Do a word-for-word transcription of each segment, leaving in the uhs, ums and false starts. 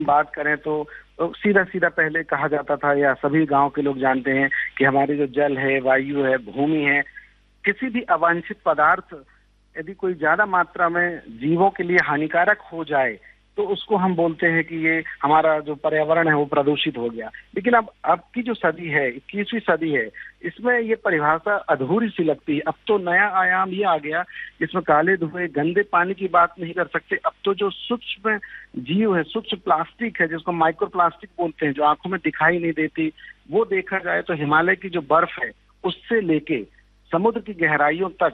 बात करें तो सीधा सीधा पहले कहा जाता था, या सभी गांव के लोग जानते हैं कि हमारे जो जल है, वायु है, भूमि है, किसी भी अवांछित पदार्थ यदि कोई ज्यादा मात्रा में जीवों के लिए हानिकारक हो जाए तो उसको हम बोलते हैं कि ये हमारा जो पर्यावरण है वो प्रदूषित हो गया। लेकिन अब अब की जो सदी है, इक्कीसवीं सदी है, इसमें ये परिभाषा अधूरी सी लगती है। अब तो नया आयाम ये आ गया, इसमें काले धुएं, गंदे पानी की बात नहीं कर सकते। अब तो जो सूक्ष्म जीव है, सूक्ष्म प्लास्टिक है, जिसको माइक्रो प्लास्टिक बोलते हैं, जो आंखों में दिखाई नहीं देती, वो देखा जाए तो हिमालय की जो बर्फ है उससे लेके समुद्र की गहराइयों तक,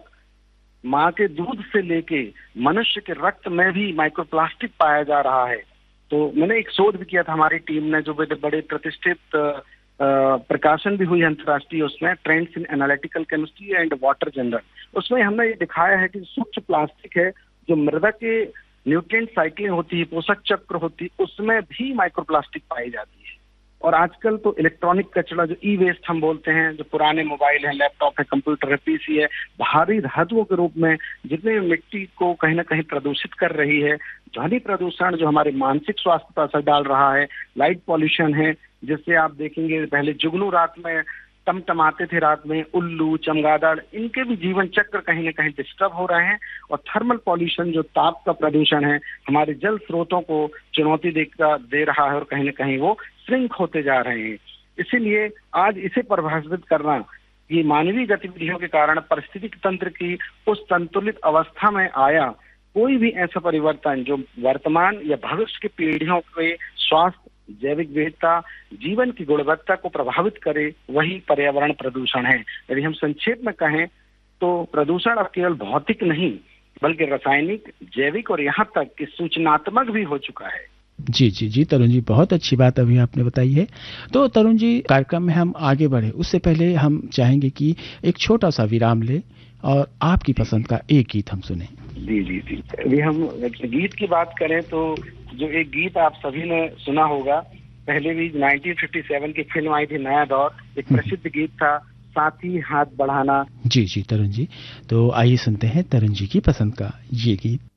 माँ के दूध से लेके मनुष्य के रक्त में भी माइक्रोप्लास्टिक पाया जा रहा है। तो मैंने एक शोध भी किया था हमारी टीम ने, जो बड़े बड़े प्रतिष्ठित प्रकाशन भी हुई अंतर्राष्ट्रीय, उसमें trends in analytical chemistry and water journal, उसमें हमने ये दिखाया है कि सूक्ष्म प्लास्टिक है जो मृदा के न्यूट्रिएंट साइक्लिंग होती है, पोषक चक्र होती है, उसमें भी माइक्रोप्लास्टिक पाई जाती है। और आजकल तो इलेक्ट्रॉनिक कचरा, जो ई वेस्ट हम बोलते हैं, जो पुराने मोबाइल है, लैपटॉप है, कंप्यूटर है, पीसी है, भारी धातुओं के रूप में जितने मिट्टी को कहीं ना कहीं प्रदूषित कर रही है, ध्वनि प्रदूषण जो हमारे मानसिक स्वास्थ्य पर असर डाल रहा है, लाइट पॉल्यूशन है, जिससे आप देखेंगे पहले जुगनू रात में टमटमाते थे, रात में उल्लू, चमगादड़, इनके भी जीवन चक्र कहीं ना कहीं डिस्टर्ब हो रहे हैं। और थर्मल पॉल्यूशन, जो ताप का प्रदूषण है, हमारे जल स्रोतों को चुनौती दे दे रहा है और कहीं ना कहीं वो श्रिंक होते जा रहे हैं। इसीलिए आज इसे परिभाषित करना, ये मानवीय गतिविधियों के कारण पारिस्थितिक तंत्र की उस संतुलित अवस्था में आया कोई भी ऐसा परिवर्तन जो वर्तमान या भविष्य की पीढ़ियों के स्वास्थ्य, जैविक विविधता, जीवन की गुणवत्ता को प्रभावित करे, वही पर्यावरण प्रदूषण है। यदि हम संक्षेप में कहें तो प्रदूषण अब केवल भौतिक नहीं बल्कि रासायनिक, जैविक और यहाँ तक कि सूचनात्मक भी हो चुका है। जी जी जी तरुण जी, बहुत अच्छी बात अभी आपने बताई है। तो तरुण जी, कार्यक्रम में हम आगे बढ़े उससे पहले हम चाहेंगे कि एक छोटा सा विराम ले और आपकी पसंद का एक गीत हम सुने। जी जी जी अभी हम गीत की बात करें तो जो एक गीत आप सभी ने सुना होगा, पहले भी उन्नीस सौ सत्तावन की फिल्म आई थी नया दौर, एक प्रसिद्ध गीत था, साथी हाथ बढ़ाना। जी जी तरुण जी, तो आइए सुनते हैं तरुण जी की पसंद का ये गीत।